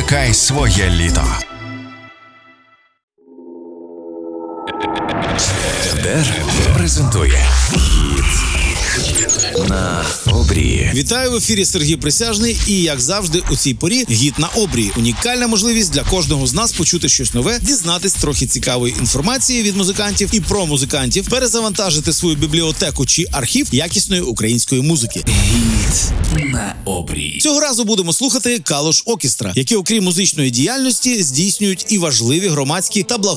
Чекай своє літо. ТБР презентує «Гід на обрії». Вітаю, в ефірі Сергій Присяжний і, як завжди, у цій порі «Гід на обрії». Унікальна можливість для кожного з нас почути щось нове, дізнатись трохи цікавої інформації від музикантів і про музикантів, перезавантажити свою бібліотеку чи архів якісної української музики. «Гід на обрії». Цього разу будемо слухати Калуш Окістра, які, окрім музичної діяльності, здійснюють і важливі громадські та